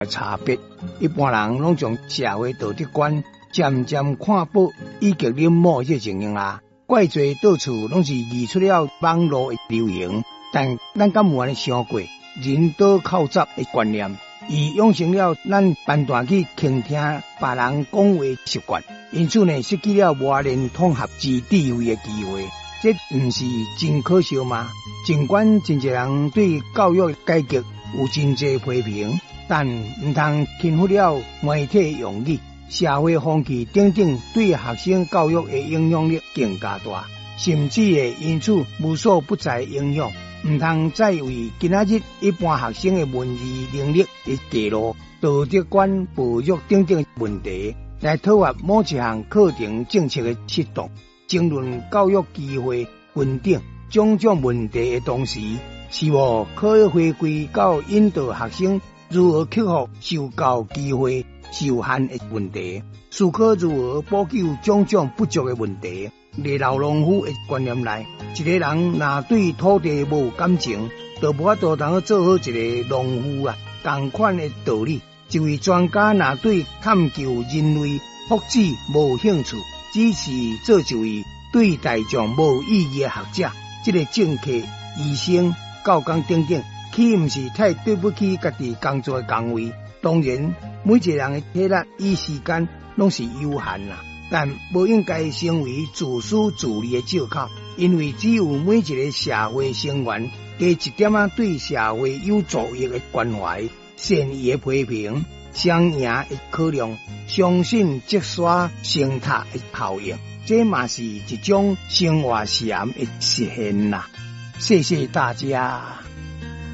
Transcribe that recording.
差别。一般人拢将社会道德观渐渐看薄，以及冷漠这情形啦。怪罪到处拢是移出了网络的流行，但咱敢有安尼想过人道靠杂的观念？伊养成了咱判断去倾听别人讲话习惯，因此呢，失去了磨练统合之智慧的机会。这不是真可笑吗？尽管真侪人对教育改革有真侪批评，但唔通轻忽了媒体用语、社会风气等等对学生教育的影响力更加大，甚至会因此无所不在影响。唔通再为今仔日一般学生的文字能力的低落、道德观薄弱等等问题来讨伐某一项课程政策的失当。争论教育机会均等种种问题的同时，是否可以回归到引导学生如何克服受教机会受限的问题，思考如何补救种种不足的问题。在老农夫的观念内，一个人若对土地无感情，就无法度通做好一个农夫啊。同款的道理，一位专家若对探究人类福祉无兴趣，只是做一位对大众无意义的学者，这个政客、医生、教工等等，岂不是太对不起家己工作的岗位？当然，每一个人的体力与时间拢是有限啦，但不应该成为自私自利的借口，因为只有每一个社会成员加一点对社会有助益的关怀、善意的批评、双赢的考量，相信积沙成塔的效应，这嘛是一种生活禅的实现啦。谢谢大家。